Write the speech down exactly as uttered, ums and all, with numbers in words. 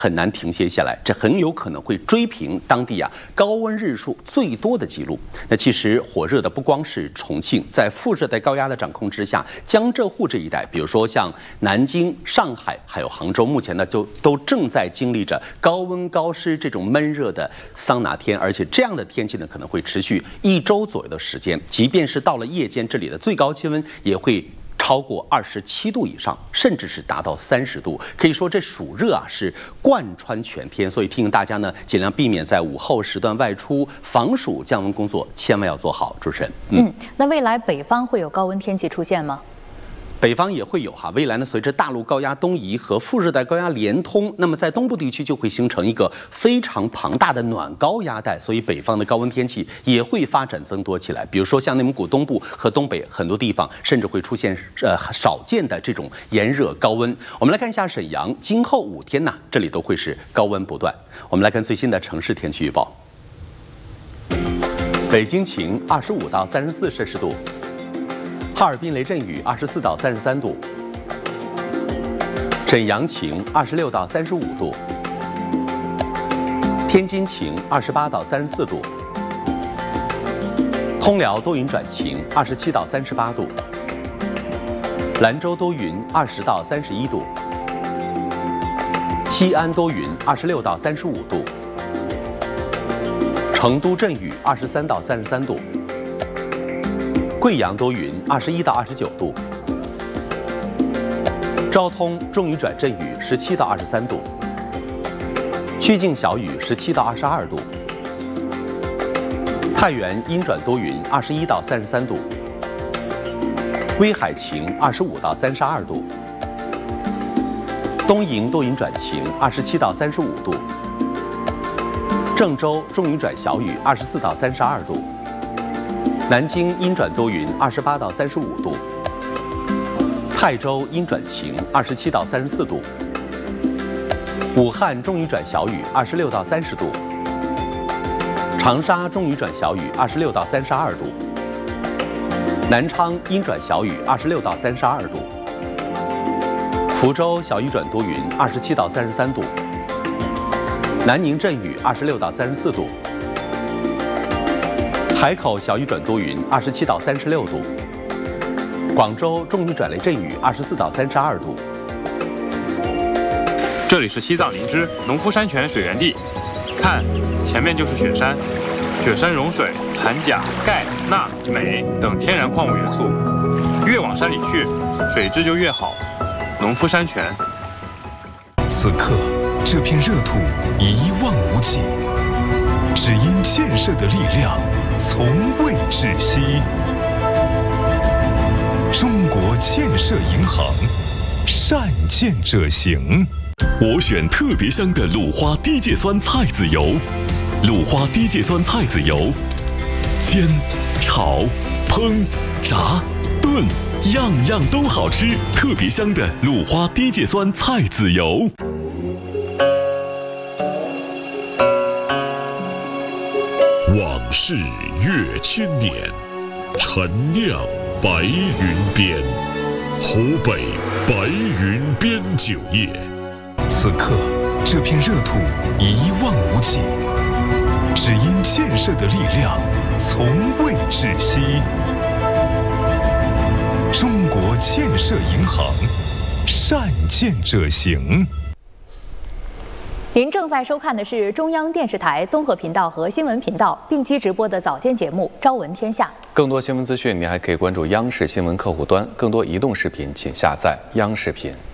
很难停歇下来，这很有可能会追平当地啊高温日数最多的记录。那其实火热的不光是重庆，在副热带高压的掌控之下，江浙沪这一带，比如说像南京、上海还有杭州，目前呢就都正在经历着高温高湿这种闷热的桑拿天，而且这样的天气呢可能会持续一周左右的时间，即便是到了夜间，这里的最高气温也会超过二十七度以上，甚至是达到三十度，可以说这暑热啊是贯穿全天，所以提醒大家呢，尽量避免在午后时段外出，防暑降温工作千万要做好。主持人， 嗯，嗯那未来北方会有高温天气出现吗？ 北方也会有哈，未来呢，随着大陆高压东移和副热带高压连通，那么在东部地区就会形成一个非常庞大的暖高压带，所以北方的高温天气也会发展增多起来。比如说像内蒙古东部和东北很多地方，甚至会出现呃少见的这种炎热高温。我们来看一下沈阳，今后五天呢，这里都会是高温不断。我们来看最新的城市天气预报：北京晴，二十五到三十四摄氏度。哈尔滨雷阵雨，二十四到三十三度；沈阳晴，二十六到三十五度；天津晴，二十八到三十四度；通辽多云转晴，二十七到三十八度；兰州多云，二十到三十一度；西安多云，二十六到三十五度；成都阵雨，二十三到三十三度。贵阳多云，二十一到二十九度；昭通中雨转阵雨，十七到二十三度；曲靖小雨，十七到二十二度；太原阴转多云，二十一到三十三度；威海晴，二十五到三十二度；东营多云转晴，二十七到三十五度；郑州中雨转小雨，二十四到三十二度。南京阴转多云，二十八到三十五度；泰州阴转晴，二十七到三十四度；武汉中雨转小雨，二十六到三十度；长沙中雨转小雨，二十六到三十二度；南昌阴转小雨，二十六到三十二度；福州小雨转多云，二十七到三十三度；南宁阵雨，二十六到三十四度。海口小雨转多云，二十七到三十六度；广州中雨转雷阵雨，二十四到三十二度。 这里是西藏林芝农夫山泉水源地，看，前面就是雪山，雪山融水含钾、钙、钠、镁等天然矿物元素，越往山里去，水质就越好。农夫山泉。 此刻，这片热土一望无际，只因建设的力量从未止息。中国建设银行，善建者行。 我选特别香的鲁花低芥酸菜籽油，鲁花低芥酸菜籽油，煎、炒、烹、炸、炖，样样都好吃。特别香的鲁花低芥酸菜籽油。往事越千年，陈酿白云边，湖北白云边酒业。 此刻，这片热土一望无际，只因建设的力量从未止息。中国建设银行，善建者行。 您正在收看的是中央电视台综合频道和新闻频道并机直播的早间节目《朝闻天下》。 更多新闻资讯，您还可以关注央视新闻客户端。更多移动视频，请下载央视频。